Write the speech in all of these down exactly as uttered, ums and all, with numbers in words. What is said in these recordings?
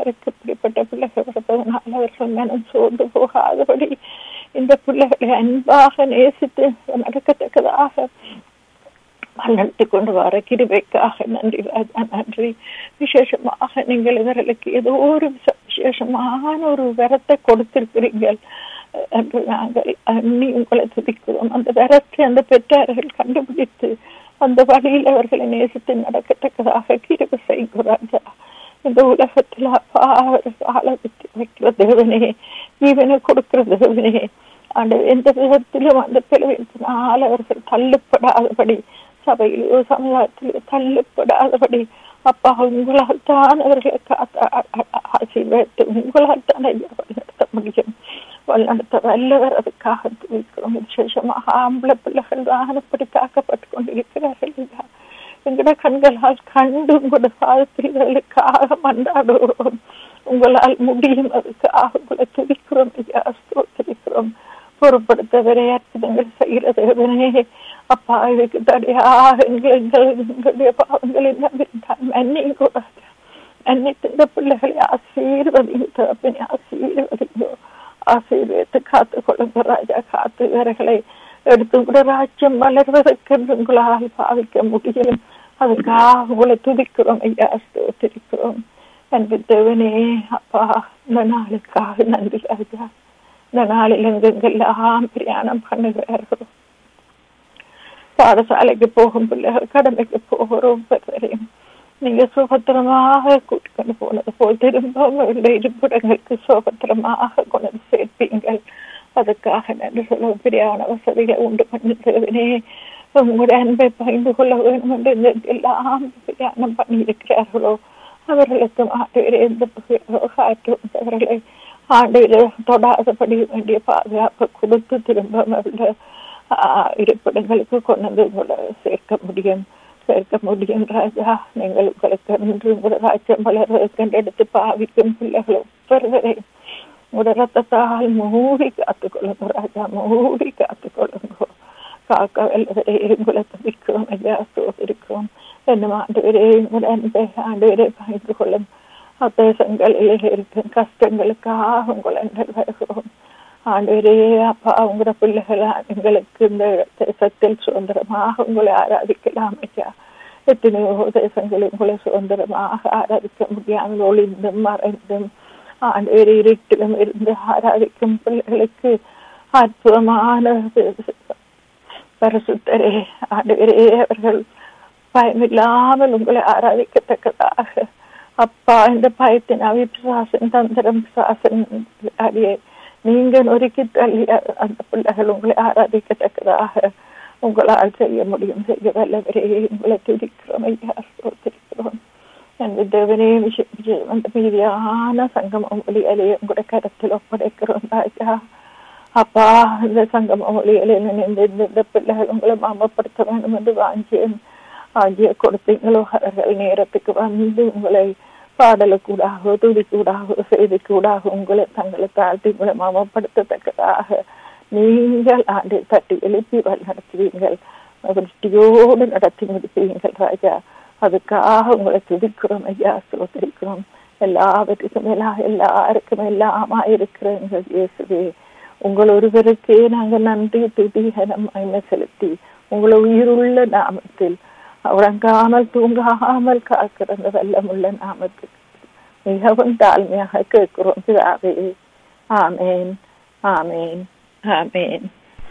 யாருக்கு இப்படிப்பட்ட பிள்ளைகள் இருப்பதனால் அவர்கள் மனம் சோர்ந்து போகாதபடி இந்த பிள்ளைகளை அன்பாக நேசித்து நடக்கத்தக்கதாக நடத்தி கொண்டு வர கிருபைக்காக நன்றி ராஜா, நன்றி. விசேஷமாக நீங்கள் இவர்களுக்கு ஏதோ ஒரு விசேஷமான ஒரு வரத்தை கொடுத்திருக்கிறீர்கள் என்று நாங்கள் அண்ணி உங்களை துதிக்கிறோம். அந்த வரத்தை அந்த பெற்றார்கள் கண்டுபிடித்து அந்த வழியில் அவர்களை நேசித்து நடக்கத்தக்கதாக கிருபை செய்யும் ராஜா. இந்த உலகத்தில் அப்பா வாழ வைக்கிற தேவனே, ஜீவனை கொடுக்கிற தேவனே, அந்த எந்த விதத்திலும் அந்த பிளவினால் அவர்கள் தள்ளுப்படாதபடி, சபையிலோ சமுதாயத்திலோ தள்ளுப்படாதபடி அப்பா உங்களால் தான் அவர்களை ஆசீர்வதித்து உங்களால் தான் நடத்த முடியும். வழிநடத்த வல்லவர் அதுக்காக இருக்கிறோம். விசேஷமாக ஆம்பளை பிள்ளைகள் தான் அப்படி காக்கப்பட்டு கொண்டிருக்கிறார்கள். எங்கட கண்களால் கண்டு உங்களோட பாதத்திற்காக மன்றாடுகிறோம். உங்களால் முடியும், அதுக்காக உங்களை துதிக்கிறோம், ஸ்தோத்திரிக்கிறோம். பொறுப்படுத்தவரை அற்புதங்கள் செய்கிறது அப்பா. இதுக்கு தடையாக எங்களுடைய பாவங்கள் என்ன மன்னியும் கூடாது. மன்னித்து இந்த பிள்ளைகளை ஆசீர்வதிங்க, ஆசீர்வதிங்கோ, ஆசீர்வதித்து காத்து கொள்ளுங்க ராஜா. காத்து வேறைகளை எடுத்து கூட ராஜ்யம் வளர்வதற்கு உங்களால் பாவிக்க முடியும். அதுக்காக உங்களை துதிக்கிறோம் ஐயா, ஸ்தோத்திரிக்கிறோம். நன்றி தேவனே அப்பா. இந்த நாளுக்காக நன்றி ராஜா. இந்த நாளில் எங்கெங்கெல்லாம் பிரயாணம் பண்ணுகிறார்களோ, பாடசாலைக்கு போகும் பிள்ளைகள், கடமைக்கு போகிறோம் பெறுவரையும் நீங்க சுபத்திரமாக கூட்டிக்கொண்டு போனது போல் திரும்ப இருப்பிடங்களுக்கு சுபத்திரமாக கொண்டு சேர்ப்பீங்கள். அதுக்காக நன்றி சொல்ல பிரயாண வசதிகளை உண்டு பண்ணி தேவனே. உங்களுடைய அன்பை பகிர்ந்து கொள்ள வேண்டும் என்று எல்லாம் பிரயாணம் பண்ணியிருக்கிறார்களோ அவர்களுக்கு ஆண்டு எந்த காற்றும் அவர்களை ஆண்டு தொடாதபடி வேண்டிய பாதுகாப்பு கொடுத்து திரும்ப இருப்பிடங்களுக்கு கொண்டு உங்களை சேர்க்க முடியும் சேர்க்க முடியும் ராஜா. நீங்கள் உங்களுக்கு நின்று உங்களோட ராஜ்யம் வளர்வதற்கு எடுத்து பாவிக்கும் பிள்ளைகள் ஒவ்வொருவரை உங்களோட ரத்தத்தால் மூடி காத்துக்கொள்ளுங்க ராஜா, மூடி காத்துக்கொள்ளுங்க. காக்க வல்லவரே உங்களை துதிக்கிறோம் ஐயா, சோதரிக்கிறோம். என்னும் ஆண்டு வரை உங்களோட அன்பை ஆண்டு வரை பகிர்ந்து கொள்ளும் தேசங்களில் இருக்கும் கஷ்டங்களுக்காக உங்களை வருகிறோம் ஆண்டவரே. அப்பா உங்களோட பிள்ளைகள் எங்களுக்கு இந்த தேசத்தில் சுதந்திரமாக உங்களை ஆராதிக்கலாம் ஐயா. எத்தனையோ தேசங்களில் உங்களை சுதந்திரமாக ஆராதிக்க முடியாமல் ஒளிந்தும் மறைந்தும் ஆண்டவரே இருட்டிலும் இருந்து ஆராதிக்கும் பிள்ளைகளுக்கு அற்புதமான பரிசுத்தரே ஆண்டவரே, அவர்கள் பயமில்லாமல் உங்களை ஆராதிக்கத்தக்கதாக அப்பா இந்த பயத்தின் அவிசுவாசன் தந்திரம் சாசன் அடியே நீங்க நொறுக்கி தள்ளி அந்த பிள்ளைகள் உங்களை ஆராதிக்கத்தக்கதாக உங்களால் செய்ய முடியும். செய்ய வல்லவரே உங்களை துதிக்கிறோம் ஐயா, ஸ்தோத்திரிக்கிறோம். அந்த தேவனே விஷயம் அந்த மீதியான சங்கமம் ஒளியலே உங்களுடைய கருத்தில் ஒப்படைக்கிறோம் ராஜா. அப்பா இந்த சங்கமம் ஒளியலே நினைந்து இந்த பிள்ளைகள் உங்களை மாமப்படுத்த வேண்டும் என்று வாஞ்சியம் ஆகிய கொடுத்தீங்களோ அவர்கள் நேரத்துக்கு வந்து உங்களை பாடலுக்கூடாக துதிக்கூடாக செய்திக்கூடாக உங்களை தங்களை தாழ்த்தி உங்களை மாமப்படுத்தத்தக்கதாக நீங்கள் ஆண்டு தட்டி எழுப்பி வழி நடத்துவீங்கள், திருஷ்டியோடு நடத்தி முடிப்பீங்கள் ராஜா. அதுக்காக உங்களை துதிக்கிறோம் ஐயா, சோதரிக்கிறோம். எல்லாவற்றுக்கும் எல்லாம் எல்லாருக்கும் எல்லாமா இருக்கிற எங்கள் இயேசுவே, உங்கள் ஒருவருக்கே நாங்கள் நன்றி துதி மகிமை செலுத்தி உங்களை உயிருள்ள நாமத்தில் உறங்காமல் தூங்காமல் காக்கிற வெள்ளமுள்ள நாமத்தில் மிகவும் தாழ்மையாக கேட்கிறோம் பிதாவே. ஆமேன், ஆமேன், ஆமேன்,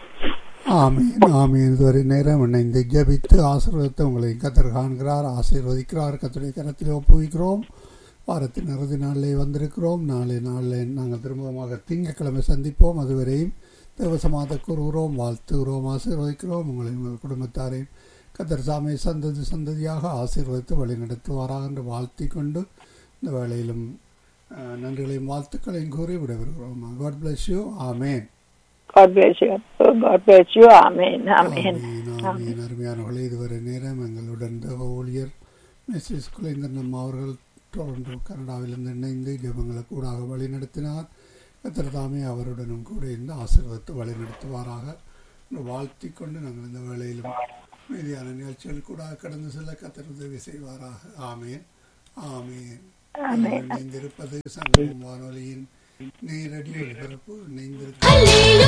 ஆமீன், ஆமீன். இதுவரை நேரம் இணைந்து ஜெபித்து ஆசீர்வாதத்தை உங்களை கத்தர் காண்கிறார், ஆசீர்வதிக்கிறார். கத்தருடைய கரத்தில் ஒப்புவிக்கிறோம். வாரத்தின் இறுதி நாளிலே வந்திருக்கிறோம். நாளை நாளில் நாங்கள் திரும்பமாக திங்கட்கிழமை சந்திப்போம். அதுவரையும் தேவசமாத கூறுகிறோம், வாழ்த்துகிறோம், ஆசீர்வதிக்கிறோம். உங்களை உங்கள் குடும்பத்தாரையும் கத்தர் சாமி சந்ததி சந்ததியாக ஆசீர்வதித்து வழி நடத்துவாராக என்று வாழ்த்தி கொண்டு இந்த வேளையிலும் நன்றிகளையும் வாழ்த்துக்களையும் கூறி விடைபெறுகிறோம். God bless you. Amen. God bless you. God bless you. Amen. Amen. ஆமேன். அருமையானவர்களே, இதுவரை நேரம் எங்களுடன் தேவ ஊழியர் மிஸ்ஸஸ் குலேந்திரன் அவர்கள் டொரண்டோ கனடாவிலிருந்து இணைந்து ஜெபங்களுக்கு கூடாக வழி நடத்தினார். கர்த்தர் தாமே அவருடனும் கூட இருந்து ஆசீர்வதித்து வழி நடத்துவாராக வாழ்த்தி கொண்டு நாங்கள் இந்த வேளையிலும் மீதியான நிகழ்ச்சிகள் கூட கடந்து செல்ல கர்த்தர் உதவி செய்வாராக. ஆமேன், ஆமேன். இணைந்திருப்பது சங்கமம் வானொலியின் நேரடி ஒலிபரப்பு இணைந்திருக்க